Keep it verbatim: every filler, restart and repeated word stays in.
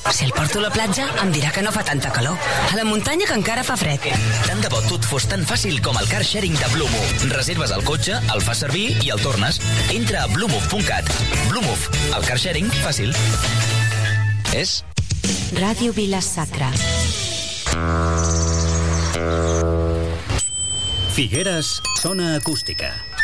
Si el porto a la platja, em dirà que no fa tanta calor. A la muntanya, que encara fa fred. Tant de bo tot fos tan fàcil com el car sharing de Bluemove. Reserves el cotxe, el fas servir i el tornes. Entra a bluemove punt cat. Bluemove, el car sharing fàcil. És Ràdio Vila-sacra. Figueres, zona acústica.